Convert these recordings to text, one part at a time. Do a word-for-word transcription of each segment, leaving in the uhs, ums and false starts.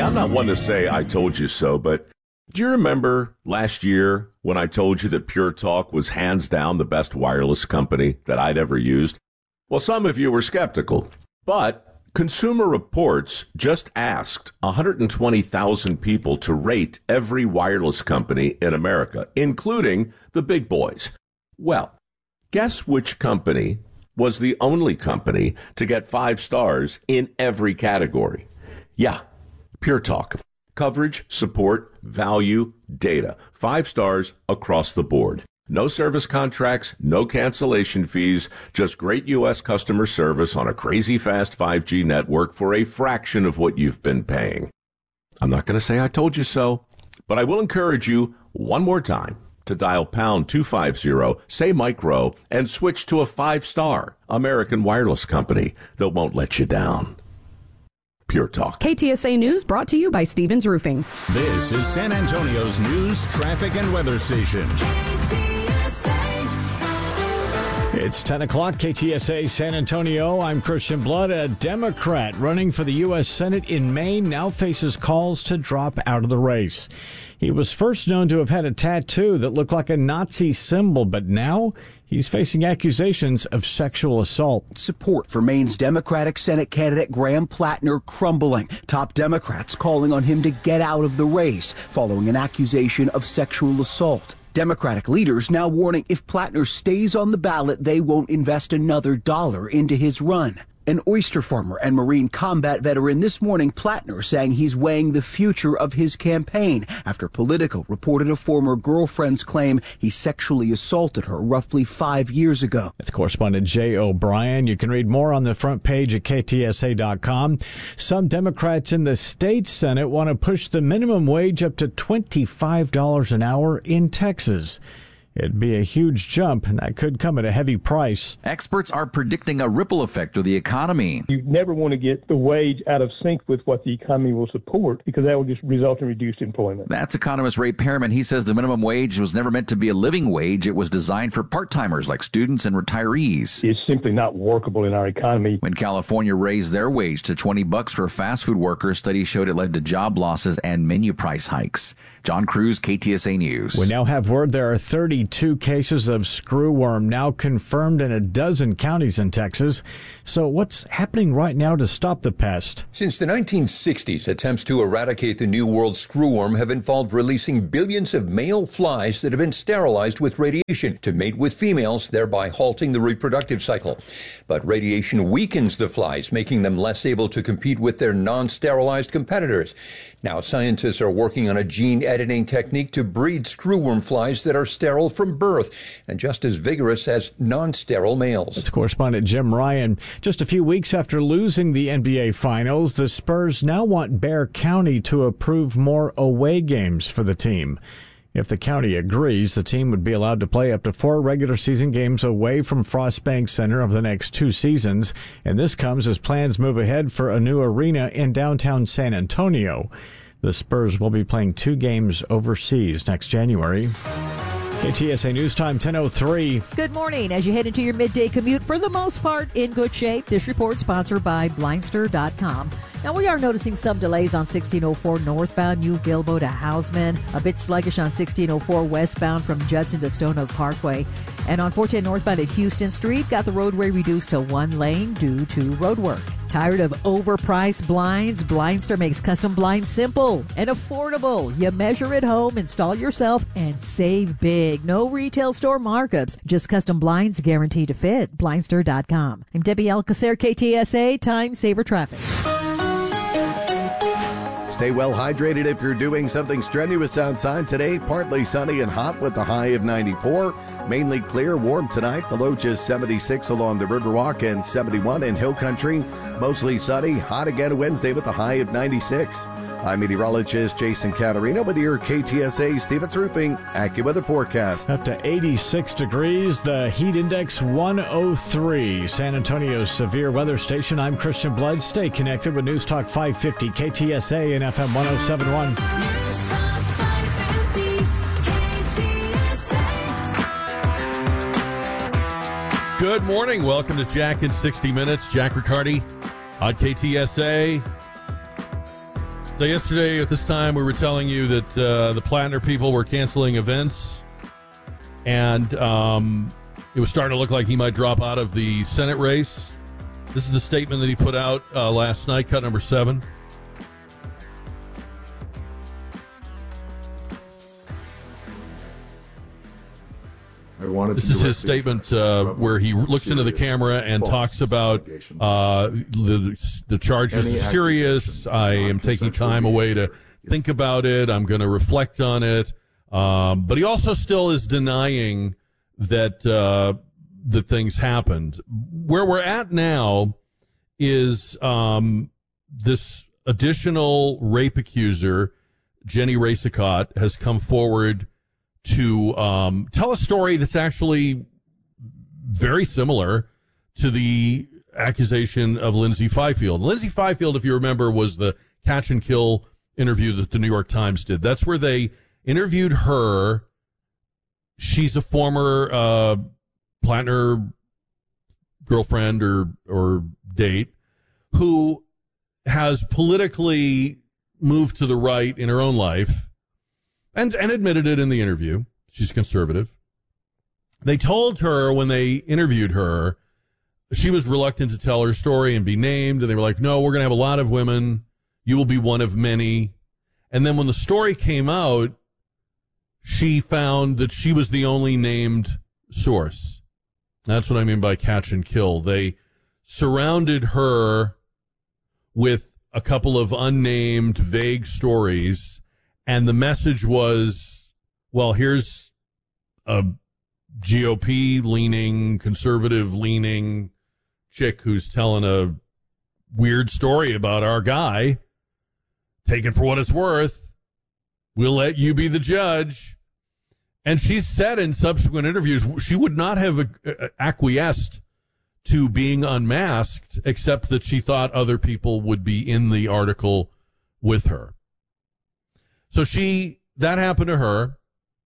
I'm not one to say I told you so, but do you remember last year when I told you that Pure Talk was hands down the best wireless company that I'd ever used? Well, some of you were skeptical, but Consumer Reports just asked one hundred twenty thousand people to rate every wireless company in America, including the big boys. Well, guess which company was the only company to get five stars in every category? Yeah, Pure Talk. Coverage, support, value, data. Five stars across the board. No service contracts, no cancellation fees, just great U S customer service on a crazy fast five G network for a fraction of what you've been paying. I'm not going to say I told you so, but I will encourage you one more time to dial pound two fifty, say micro, and switch to a five-star American wireless company that won't let you down. Pure Talk. K T S A News brought to you by Stevens Roofing. This is San Antonio's news, traffic, and weather station. It's ten o'clock, K T S A San Antonio. I'm Christian Blood. A Democrat running for the U S Senate in Maine now faces calls to drop out of the race. He was first known to have had a tattoo that looked like a Nazi symbol, but now he's facing accusations of sexual assault. Support for Maine's Democratic Senate candidate Graham Plattner crumbling. Top Democrats calling on him to get out of the race following an accusation of sexual assault. Democratic leaders now warning if Plattner stays on the ballot, they won't invest another dollar into his run. An oyster farmer and Marine combat veteran this morning, Plattner saying he's weighing the future of his campaign after Politico reported a former girlfriend's claim he sexually assaulted her roughly five years ago. That's correspondent Jay O'Brien. You can read more on the front page at K T S A dot com. Some Democrats in the state Senate want to push the minimum wage up to twenty-five dollars an hour in Texas. It'd be a huge jump, and that could come at a heavy price. Experts are predicting a ripple effect to the economy. You never want to get the wage out of sync with what the economy will support, because that will just result in reduced employment. That's economist Ray Pearman. He says the minimum wage was never meant to be a living wage. It was designed for part-timers like students and retirees. It's simply not workable in our economy. When California raised their wage to twenty bucks for fast food workers, studies showed it led to job losses and menu price hikes. John Cruz, K T S A News. We now have word there are thirty-two cases of screwworm now confirmed in a dozen counties in Texas. So what's happening right now to stop the pest? Since the nineteen sixties, attempts to eradicate the New World screwworm have involved releasing billions of male flies that have been sterilized with radiation to mate with females, thereby halting the reproductive cycle. But radiation weakens the flies, making them less able to compete with their non-sterilized competitors. Now, scientists are working on a gene editing technique to breed screwworm flies that are sterile from birth and just as vigorous as non-sterile males. That's correspondent Jim Ryan. Just a few weeks after losing the N B A Finals, the Spurs now want Bexar County to approve more away games for the team. If the county agrees, the team would be allowed to play up to four regular season games away from Frostbank Center over the next two seasons, and this comes as plans move ahead for a new arena in downtown San Antonio. The Spurs will be playing two games overseas next January. K T S A News Time, ten oh three. Good morning. As you head into your midday commute, for the most part, in good shape. This report sponsored by Blindster dot com. Now, we are noticing some delays on sixteen oh four northbound, New Gilbo to Houseman. A bit sluggish on sixteen oh four westbound from Judson to Stone Oak Parkway. And on four ten northbound at Houston Street, got the roadway reduced to one lane due to road work. Tired of overpriced blinds? Blindster makes custom blinds simple and affordable. You measure at home, install yourself, and save big. No retail store markups, just custom blinds guaranteed to fit. Blindster dot com. I'm Debbie Alcacer, K T S A, Time Saver Traffic. Stay well hydrated if you're doing something strenuous outside today. Partly sunny and hot with a high of ninety-four. Mainly clear, warm tonight. The low just seventy-six along the Riverwalk and seventy-one in Hill Country. Mostly sunny, hot again Wednesday with a high of ninety-six. I'm meteorologist Jason Caterina with your K T S A Stevens Roofing AccuWeather forecast. Up to eighty-six degrees, the heat index one oh three. San Antonio's severe weather station. I'm Christian Blood. Stay connected with News Talk five fifty K T S A and F M one oh seven point one. Good morning. Welcome to Jack in sixty minutes. Jack Riccardi on K T S A. So yesterday at this time, we were telling you that uh, the Plattner people were canceling events, and um, it was starting to look like he might drop out of the Senate race. This is the statement that he put out uh, last night, cut number seven. I wanted this to is his statement uh, where he looks into the camera and talks about uh, the, the charges are serious. I am taking time away to think about it. I'm going to reflect on it. Um, but he also still is denying that uh, that things happened. Where we're at now is um, this additional rape accuser, Jenny Racicot, has come forward to um, tell a story that's actually very similar to the accusation of Lindsay Fifield. Lindsay Fifield, if you remember, was the catch and kill interview that the New York Times did. That's where they interviewed her. She's a former uh, Plattner girlfriend or or date who has politically moved to the right in her own life. And, and admitted it in the interview. She's conservative. They told her when they interviewed her, she was reluctant to tell her story and be named. And they were like, no, we're going to have a lot of women. You will be one of many. And then when the story came out, she found that she was the only named source. That's what I mean by catch and kill. They surrounded her with a couple of unnamed, vague stories. And the message was, well, here's a G O P-leaning, conservative-leaning chick who's telling a weird story about our guy. Take it for what it's worth. We'll let you be the judge. And she's said in subsequent interviews she would not have acquiesced to being unmasked, except that she thought other people would be in the article with her. So she, that happened to her,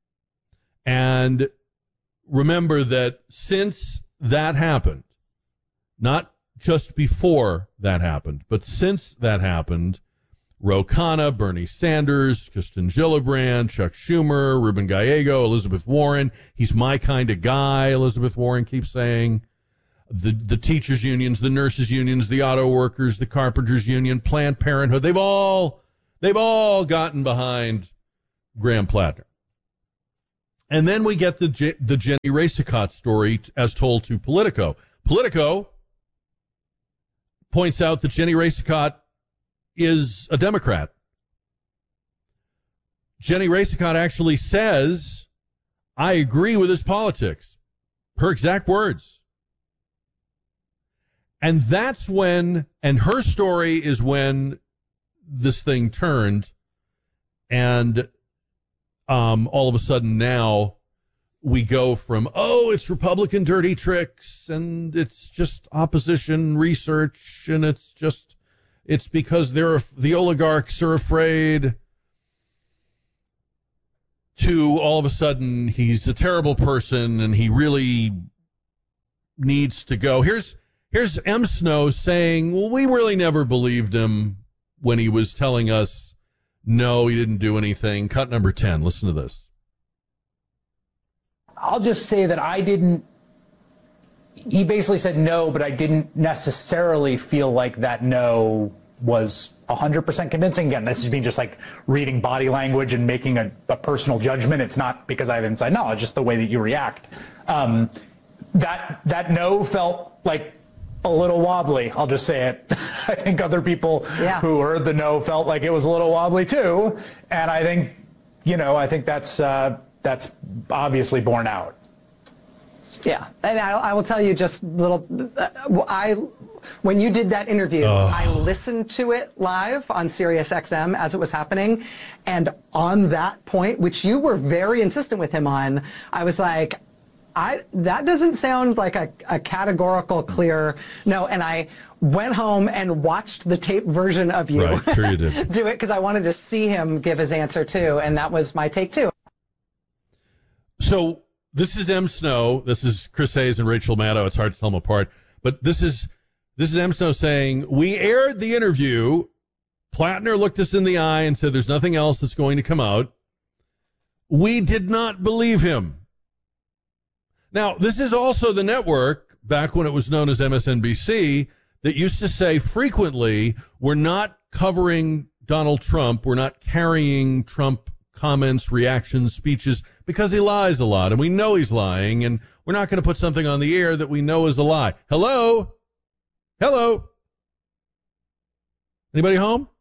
and remember that since that happened, not just before that happened, but since that happened, Ro Khanna, Bernie Sanders, Kirsten Gillibrand, Chuck Schumer, Ruben Gallego, Elizabeth Warren, he's my kind of guy, Elizabeth Warren keeps saying, the, the teachers' unions, the nurses' unions, the auto workers, the carpenters' union, Planned Parenthood, they've all... They've all gotten behind Graham Plattner. And then we get the J- the Jenny Racicot story as told to Politico. Politico points out that Jenny Racicot is a Democrat. Jenny Racicot actually says, I agree with his politics. Her exact words. And that's when, and her story is when this thing turned, and um, all of a sudden now we go from, oh, it's Republican dirty tricks, and it's just opposition research, and it's just, it's because they're the oligarchs are afraid, to all of a sudden he's a terrible person and he really needs to go. Here's here's M. Snow saying, well, we really never believed him when he was telling us, no, he didn't do anything. Cut number ten. Listen to this. I'll just say that I didn't, he basically said no, but I didn't necessarily feel like that no was one hundred percent convincing. Again, this is me just like reading body language and making a, a personal judgment. It's not because I have inside knowledge, just the way that you react. Um, that, that no felt like a little wobbly. I'll just say it. I think other people yeah. who heard the no felt like it was a little wobbly too. And I think, you know, I think that's, uh, that's obviously borne out. Yeah. And I, I will tell you just a little, uh, I, when you did that interview, oh. I listened to it live on Sirius X M as it was happening. And on that point, which you were very insistent with him on, I was like, I, that doesn't sound like a, a categorical clear no. And I went home and watched the tape version of you right, sure you did. do it because I wanted to see him give his answer too. And that was my take too. So this is M. Snow. This is Chris Hayes and Rachel Maddow. It's hard to tell them apart. But this is this is M. Snow saying, we aired the interview Plattner looked us in the eye and said there's nothing else that's going to come out. We did not believe him. Now, this is also the network, back when it was known as M S N B C, that used to say frequently, we're not covering Donald Trump, we're not carrying Trump comments, reactions, speeches, because he lies a lot, and we know he's lying, and we're not going to put something on the air that we know is a lie. Hello? Hello? Anybody home?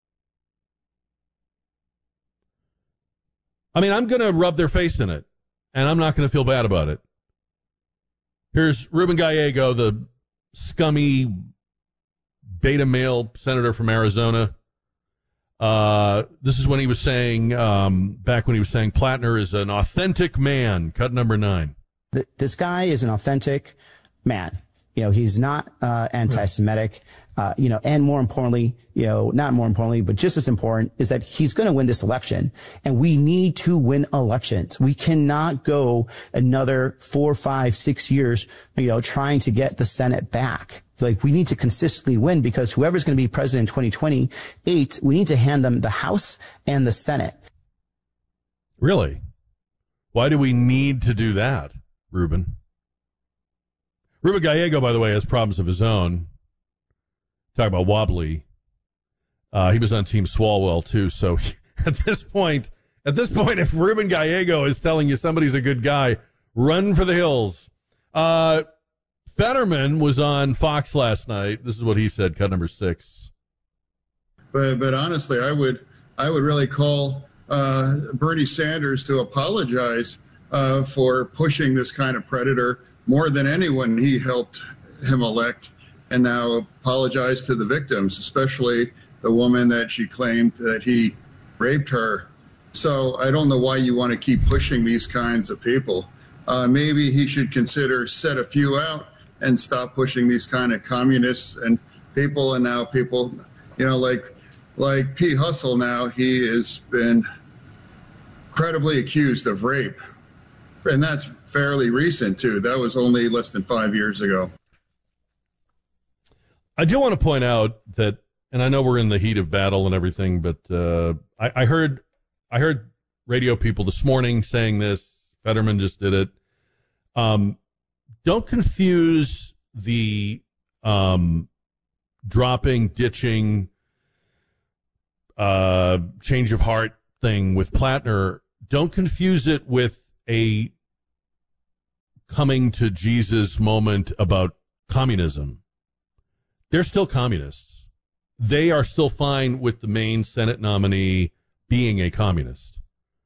I mean, I'm going to rub their face in it, and I'm not going to feel bad about it. Here's Ruben Gallego, the scummy beta male senator from Arizona. Uh, this is when he was saying, um, back when he was saying Plattner is an authentic man. Cut number nine. This guy is an authentic man. You know, he's not uh, anti-Semitic. Uh, you know, and more importantly, you know, not more importantly, but just as important is that he's going to win this election. And we need to win elections. We cannot go another four, five, six years, you know, trying to get the Senate back. Like, we need to consistently win, because whoever's going to be president in twenty twenty-eight, we need to hand them the House and the Senate. Really? Why do we need to do that, Ruben? Ruben Gallego, by the way, has problems of his own. Talk about wobbly. Uh, he was on Team Swalwell, too. So at this point, at this point, if Ruben Gallego is telling you somebody's a good guy, run for the hills. Uh, Fetterman was on Fox last night. This is what he said, cut number six. But but honestly, I would I would really call uh, Bernie Sanders to apologize uh, for pushing this kind of predator more than anyone he helped him elect, and now apologize to the victims, especially the woman that she claimed that he raped her. So I don't know why you want to keep pushing these kinds of people. Uh, maybe he should consider set a few out and stop pushing these kind of communists and people. And now people, you know, like like Pete Hustle now, he has been credibly accused of rape. And that's fairly recent, too. That was only less than five years ago. I do want to point out that, and I know we're in the heat of battle and everything, but uh, I, I heard I heard radio people this morning saying this. Fetterman just did it. Um, don't confuse the um, dropping, ditching, uh, change of heart thing with Plattner. Don't confuse it with a coming to Jesus moment about communism. They're still communists. They are still fine with the main Senate nominee being a communist.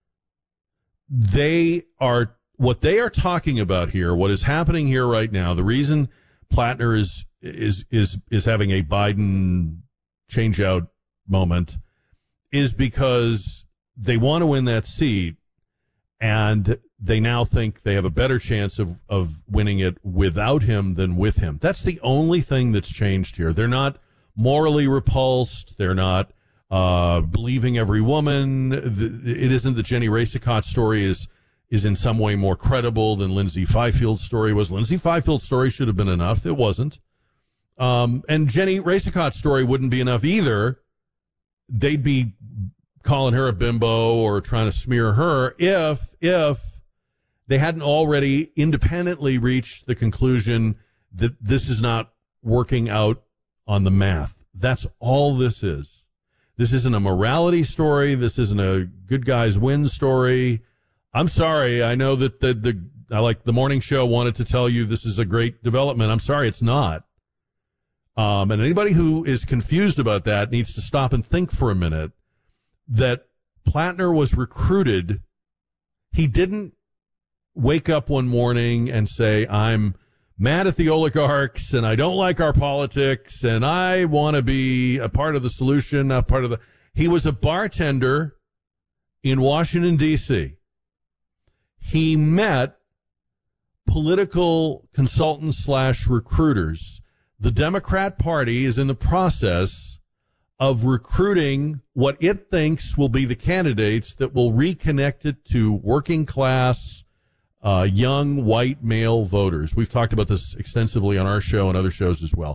They are, what they are talking about here, what is happening here right now, the reason Plattner is is is is having a Biden change out moment is because they want to win that seat, and they now think they have a better chance of, of winning it without him than with him. That's the only thing that's changed here. They're not morally repulsed. They're not uh, believing every woman. It isn't that Jenny Racicot's story is is in some way more credible than Lindsay Fifield's story was. Lindsay Fifield's story should have been enough. It wasn't. Um, and Jenny Racicot's story wouldn't be enough either. They'd be calling her a bimbo or trying to smear her if if they hadn't already independently reached the conclusion that this is not working out on the math. That's all this is. This isn't a morality story. This isn't a good guys win story. I'm sorry. I know that the, the I like the morning show wanted to tell you this is a great development. I'm sorry, it's not. Um, and anybody who is confused about that needs to stop and think for a minute that Plattner was recruited. He didn't wake up one morning and say, I'm mad at the oligarchs and I don't like our politics and I want to be a part of the solution, not part of the... He was a bartender in Washington, D C He met political consultants slash recruiters. The Democrat Party is in the process of recruiting what it thinks will be the candidates that will reconnect it to working class, uh, young white male voters. We've talked about this extensively on our show and other shows as well.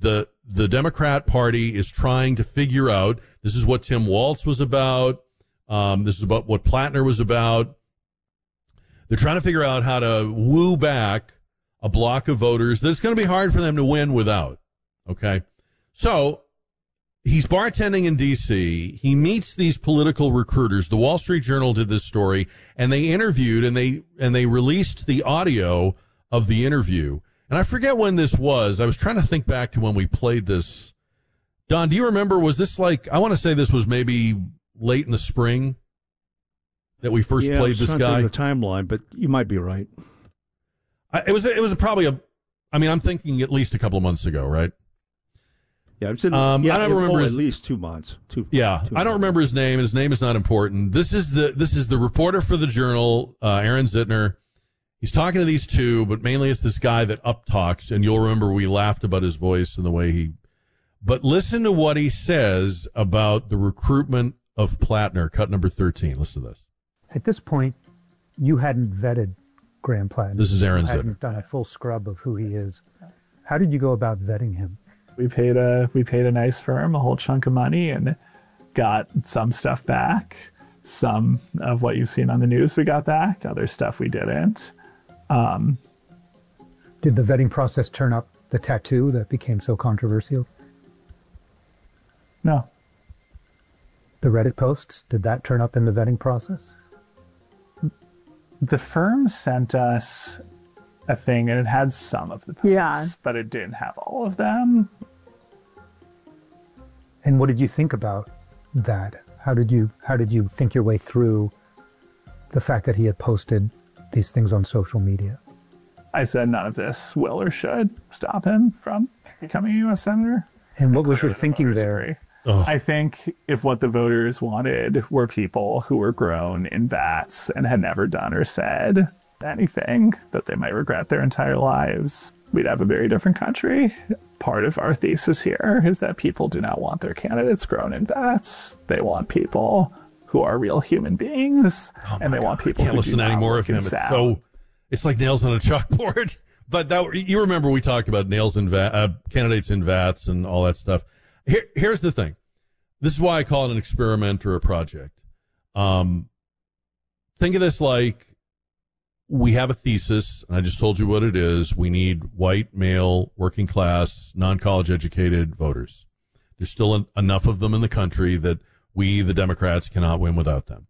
the the Democrat Party is trying to figure out. This is what Tim Walz was about. Um, this is about what Plattner was about. They're trying to figure out how to woo back a block of voters that it's going to be hard for them to win without. Okay, so he's bartending in D C. He meets these political recruiters. The Wall Street Journal did this story, and they interviewed and they and they released the audio of the interview. And I forget when this was. I was trying to think back to when we played this. Don, do you remember? Was this like? I want to say this was maybe late in the spring that we first yeah, played this guy. The timeline, but you might be right. I, it was. It was probably a. I mean, I'm thinking at least a couple of months ago, right? Yeah, it's in, um, yeah, I don't remember oh, his, at least two months. Two. Yeah, two I don't months. remember his name. His name is not important. This is the this is the reporter for the Journal, uh, Aaron Zitner. He's talking to these two, but mainly it's this guy that up talks, and you'll remember we laughed about his voice and the way he. But listen to what he says about the recruitment of Plattner. Cut number thirteen. Listen to this. At this point, you hadn't vetted Graham Plattner. This is Aaron You hadn't Zitner. done a full scrub of who he is. How did you go about vetting him? We paid a we paid a nice firm a whole chunk of money and got some stuff back. Some of what you've seen on the news we got back. Other stuff we didn't. Um, Did the vetting process turn up the tattoo that became so controversial? No. The Reddit posts, did that turn up in the vetting process? The firm sent us a thing and it had some of the posts, Yeah. but it didn't have all of them. And what did you think about that? How did you how did you think your way through the fact that he had posted these things on social media? I said none of this will or should stop him from becoming a U S senator. And what was your thinking there? Oh. I think if what the voters wanted were people who were grown in vats and had never done or said anything that they might regret their entire lives, we'd have a very different country. Part of our thesis here is that people do not want their candidates grown in vats. They want people who are real human beings, Oh and they want people I can't who listen do not anymore look of him. and It's sound. so it's like nails on a chalkboard. But that you remember we talked about nails in va- uh, candidates in vats and all that stuff. Here, here's the thing. This is why I call it an experiment or a project. Um, think of this like we have a thesis, and I just told you what it is. We need white, male, working class, non-college educated voters. There's still en- enough of them in the country that we, the Democrats, cannot win without them.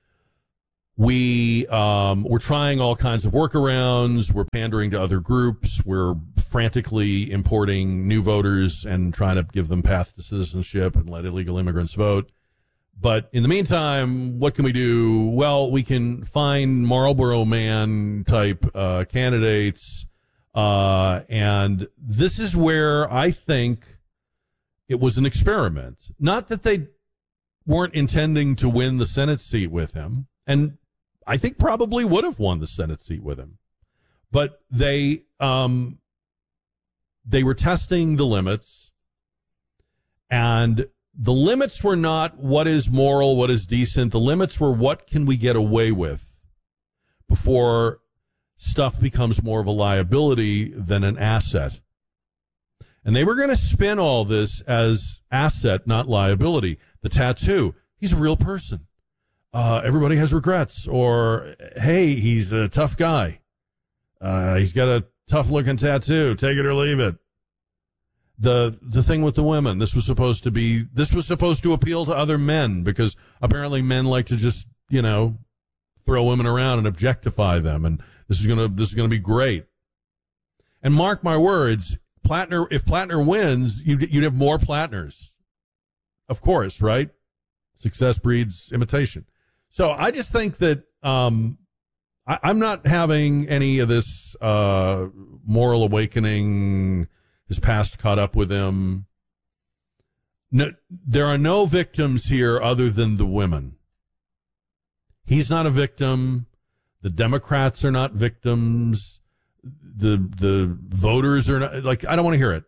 We, um, we're trying all kinds of workarounds. We're pandering to other groups. We're frantically importing new voters and trying to give them path to citizenship and let illegal immigrants vote. But in the meantime, what can we do? Well, we can find Marlboro Man type uh, candidates. Uh, and this is where I think it was an experiment. Not that they weren't intending to win the Senate seat with him. And I think probably would have won the Senate seat with him. But they um, they were testing the limits. And the limits were not what is moral, what is decent. The limits were what can we get away with before stuff becomes more of a liability than an asset. And they were going to spin all this as asset, not liability. The tattoo, he's a real person. Uh, everybody has regrets. Or, hey, he's a tough guy. Uh, he's got a tough-looking tattoo. Take it or leave it. The the thing with the women, this was supposed to be, this was supposed to appeal to other men because apparently men like to just, you know, throw women around and objectify them. And this is gonna this is gonna be great. And mark my words, Plattner, if Plattner wins, you'd, you'd have more Plattners. Of course, right? Success breeds imitation. So I just think that um, I, I'm not having any of this uh, moral awakening, his past caught up with him. No, there are no victims here other than the women. He's not a victim. The Democrats are not victims. The the voters are not, like, I don't want to hear it.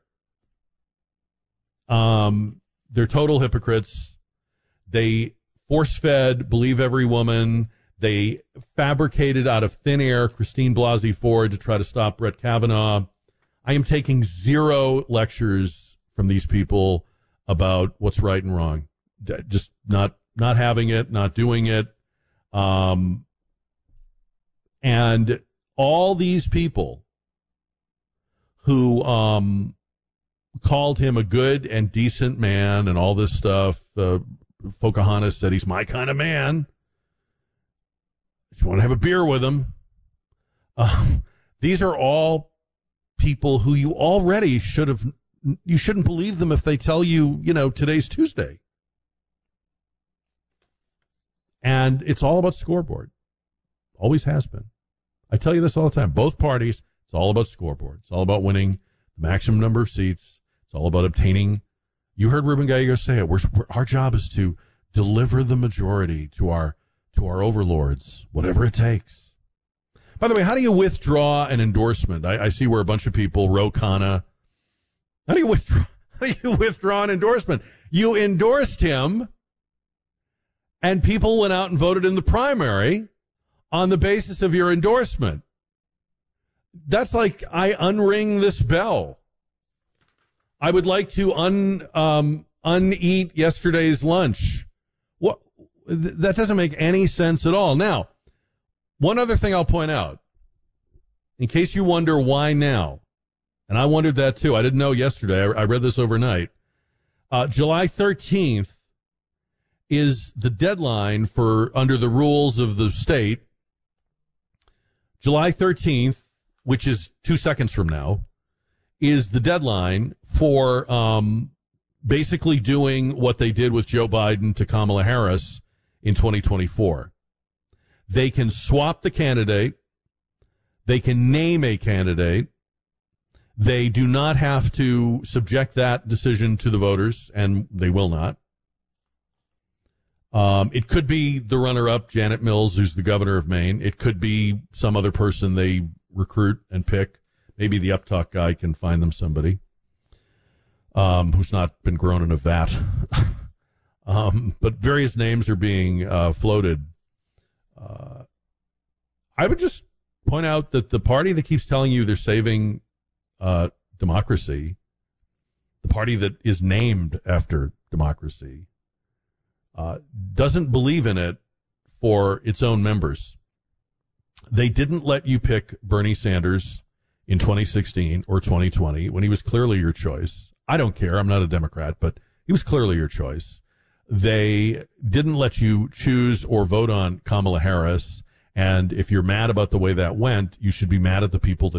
Um, they're total hypocrites. They force-fed, believe every woman. They fabricated out of thin air Christine Blasey Ford to try to stop Brett Kavanaugh. I am taking zero lectures from these people about what's right and wrong. Just not not having it, not doing it. Um, and all these people who um, called him a good and decent man and all this stuff, uh, Pocahontas said he's my kind of man. Just want to have a beer with him. Um, these are all people who you already should have, you shouldn't believe them if they tell you, you know, today's Tuesday. And it's all about scoreboard. Always has been. I tell you this all the time. Both parties, it's all about scoreboard. It's all about winning the maximum number of seats. It's all about obtaining. You heard Ruben Gallegos say it. We're, we're, our job is to deliver the majority to our to our overlords, whatever it takes. By the way, how do you withdraw an endorsement? I, I see where a bunch of people, Ro Khanna. How do you withdraw? How do you withdraw an endorsement? You endorsed him, and people went out and voted in the primary on the basis of your endorsement. That's like I unring this bell. I would like to un um, uneat yesterday's lunch. What? Th- that doesn't make any sense at all. Now, one other thing I'll point out, in case you wonder why now, and I wondered that too. I didn't know yesterday. I, I read this overnight. Uh, July thirteenth is the deadline for, under the rules of the state, July thirteenth, which is two seconds from now, is the deadline for um, basically doing what they did with Joe Biden to Kamala Harris in twenty twenty-four. They can swap the candidate. They can name a candidate. They do not have to subject that decision to the voters, and they will not. Um, it could be the runner-up, Janet Mills, who's the governor of Maine. It could be some other person they recruit and pick. Maybe the uptalk guy can find them somebody um, who's not been grown in a vat. um, but various names are being uh, floated. Uh, I would just point out that the party that keeps telling you they're saving uh, democracy, the party that is named after democracy, uh, doesn't believe in it for its own members. They didn't let you pick Bernie Sanders in twenty sixteen or twenty twenty when he was clearly your choice. I don't care. I'm not a Democrat, but he was clearly your choice. They didn't let you choose or vote on Kamala Harris. And if you're mad about the way that went, you should be mad at the people that